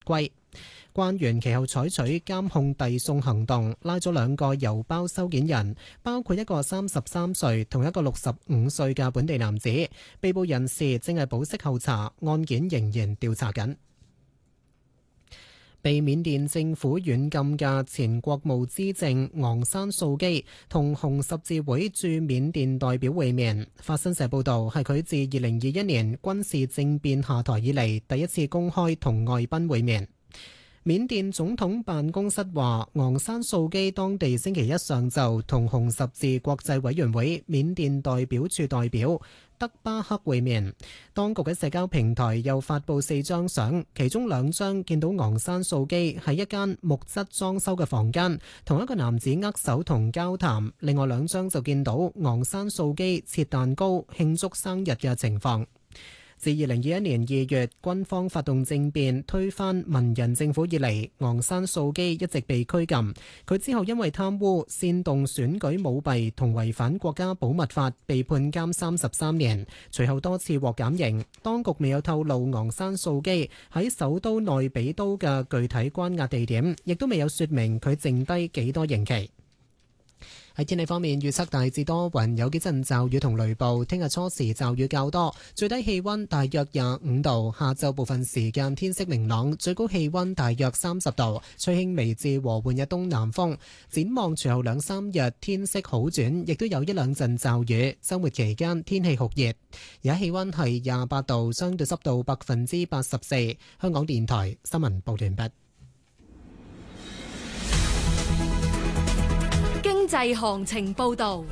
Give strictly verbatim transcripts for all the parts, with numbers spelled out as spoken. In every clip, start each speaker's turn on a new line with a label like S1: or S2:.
S1: 歸。關員其後採取監控遞送行動，拉咗兩個郵包收件人，包括一個三十三歲同一個六十五歲嘅本地男子。被捕人士正係保釋候查，案件仍然調查緊。被緬甸政府軟禁嘅前國務資政昂山素基同紅十字會駐緬甸代表會面。法新社報導，係佢自二零二一年軍事政變下台以嚟第一次公開同外賓會面。緬甸總統辦公室話，昂山素基當地星期一上晝同紅十字國際委員會緬甸代表處代表德巴克會面。當局喺社交平台又發布四張相，其中兩張見到昂山素基喺一間木質裝修嘅房間同一個男子握手同交談，另外兩張就見到昂山素基切蛋糕慶祝生日嘅情況。自二零二一年二月軍方發動政變推翻文人政府以嚟，昂山素基一直被拘禁。佢之後因為貪污、煽動選舉舞弊同違反國家保密法，被判監三十三年，隨後多次獲減刑。當局未有透露昂山素基喺首都內比都嘅具體關押地點，亦都未有說明佢剩低幾多刑期。喺天氣方面，預測大致多雲，有幾陣驟雨同雷暴。聽日初時驟雨較多，最低氣溫大約廿五度。下晝部分時間天色明朗，最高氣溫大約三十度，吹輕微至和緩嘅東南風。展望隨後兩三日天色好轉，亦都有一兩陣驟雨。周末期間天氣酷熱，而家氣溫係廿八度，相對濕度百分之八十四。香港電台新聞報完畢。
S2: 經濟行情報道。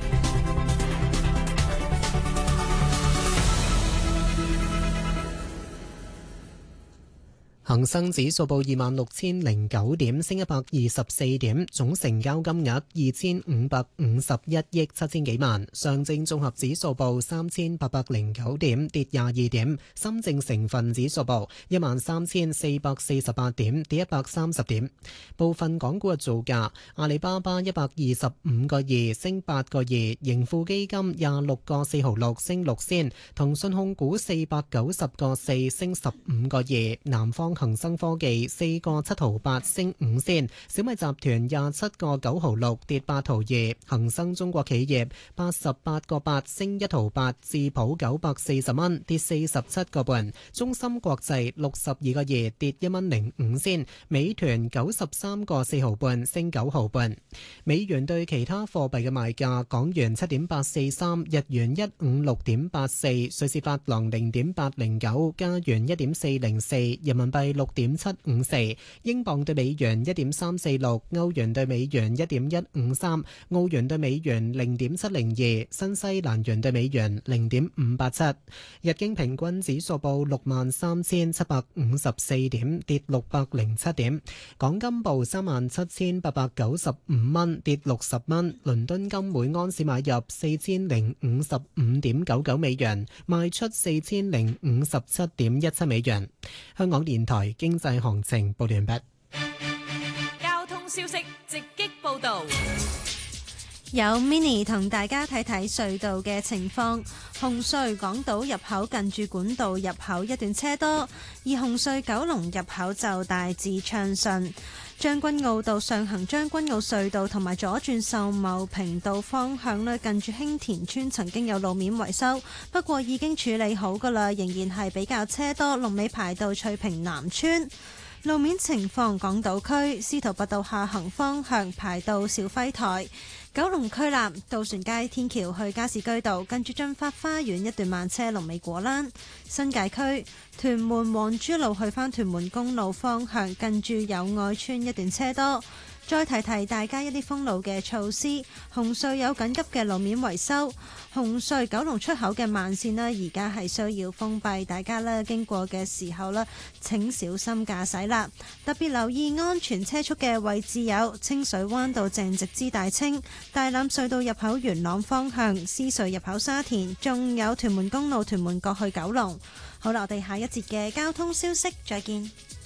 S1: 恒生指數報二萬六千零九點，升一百二十四點，總成交金額二千五百五十一億七千幾萬。上證綜合指數報三千八百零九點，跌廿二點。深證成分指數報一萬三千四百四十八點，跌一百三十點。部分港股嘅造價：阿里巴巴一百二十五個二，升八個二；盈富基金廿六個四毫六，升六仙；騰訊控股四百九十個四，升十五個二；南方恒生科技四個七毫八，升五仙；小米集團廿七個九毫六，跌八毫二；恒生中國企業八十八個八，升一毫八；智普九百四十蚊，跌四十七個半；中芯國際六十二個二，跌一蚊零五仙；美團九十三個四毫半，升九毫半。美元對其他貨幣嘅賣價：港元七點八四三，日元一五六點八四，瑞士法郎零點八零九，加元一點四零四，人民幣六點七五四，英鎊對美元一點三四六，歐元對美元一點一五三，澳元對美元零點七零二，新西蘭元對美元零點五八七。日經平均指數報六萬三千七百五十四點，跌六百零七點。港金報三萬七千八百九十五蚊，跌六十蚊。倫敦金每安士買入四千零五十五點九九美元，賣出四千零五十七點一七美元。香港電台經濟行情報完畢。
S2: 交通消息直擊報道。
S3: 有 Mini 同大家睇睇隧道嘅情況。紅隧港島入口近住管道入口一段車多，而紅隧九龍入口就大致暢順。將軍澳道上行將軍澳隧道同埋左轉秀茂坪道方向咧，近住興田村曾經有路面維修，不過已經處理好㗎喇，仍然係比較車多，龍尾排到翠屏南村。路面情況，港島區司徒拔道下行方向排到肇輝台。九龍區立渡船街天橋去加士居道，近住駿發花園一段慢車，龍尾果欄。新界區屯門皇珠路去返屯門公路方向，近住友愛村一段車多。再提提大家一啲封路嘅措施，紅隧有緊急嘅路面維修，紅隧九龍出口嘅慢線呢，而家係需要封閉，大家呢經過嘅時候呢，請小心駕駛啦。特別留意安全車速嘅位置有清水灣道正直之大清、大欖隧道入口元朗方向、獅隧入口沙田，仲有屯門公路屯門角去九龍。好啦，我哋下一節嘅交通消息再見。